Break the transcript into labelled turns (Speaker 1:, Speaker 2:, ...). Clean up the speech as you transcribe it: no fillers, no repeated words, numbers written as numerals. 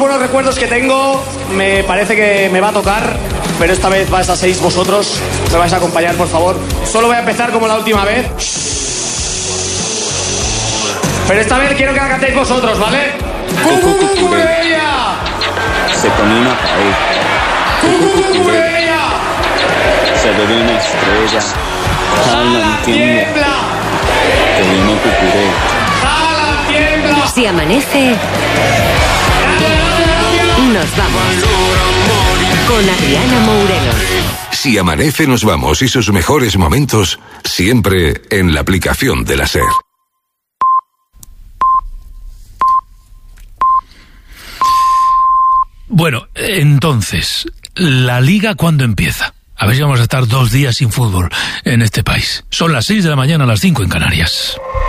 Speaker 1: buenos recuerdos que tengo. Me parece que me va a tocar, pero esta vez vais a 6 vosotros. Me vais a acompañar, por favor. Solo voy a empezar como la última vez. Pero esta vez quiero que la cantéis vosotros, ¿vale? ¡Cucurella!
Speaker 2: Se pone una pared.
Speaker 1: ¡Cucurella!
Speaker 2: Se bebe una estrella.
Speaker 1: ¡Jala, tiembla!
Speaker 2: Te vino cucuré.
Speaker 1: ¡Jala, tiembla!
Speaker 3: Si amanece, nos vamos. Con Adriana Mourelo.
Speaker 4: Si amanece, nos vamos, y sus mejores momentos siempre en la aplicación de la SER.
Speaker 5: Bueno, entonces, ¿la Liga cuándo empieza? A ver si vamos a estar 2 días sin fútbol en este país. Son las 6 de la mañana, las 5 en Canarias.